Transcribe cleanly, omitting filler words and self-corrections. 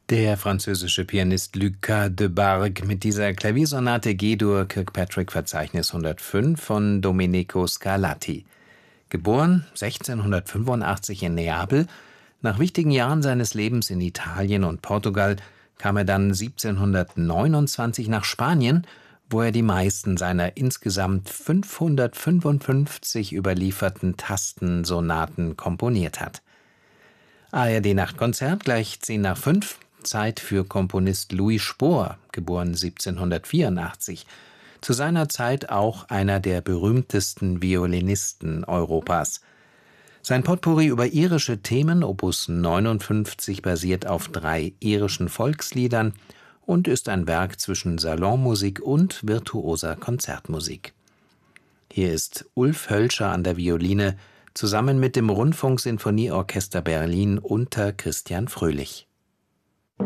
Der französische Pianist Lucas Debargue mit dieser Klaviersonate G-Dur Kirkpatrick-Verzeichnis 105 von Domenico Scarlatti. Geboren 1685 in Neapel, nach wichtigen Jahren seines Lebens in Italien und Portugal kam er dann 1729 nach Spanien, wo er die meisten seiner insgesamt 555 überlieferten Tastensonaten komponiert hat. ARD Nachtkonzert gleich 10 nach 5, Zeit für Komponist Louis Spohr, geboren 1784, zu seiner Zeit auch einer der berühmtesten Violinisten Europas. Sein Potpourri über irische Themen, Opus 59, basiert auf 3 irischen Volksliedern und ist ein Werk zwischen Salonmusik und virtuoser Konzertmusik. Hier ist Ulf Hölscher an der Violine, zusammen mit dem Rundfunksinfonieorchester Berlin unter Christian Fröhlich.